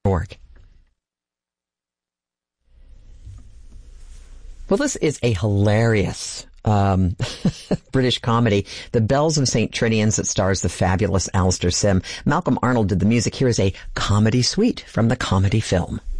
Well, this is a hilarious British comedy, The Bells of St. Trinian's, that stars the fabulous Alistair Sim. Malcolm Arnold did the music. Here is a comedy suite from the comedy film.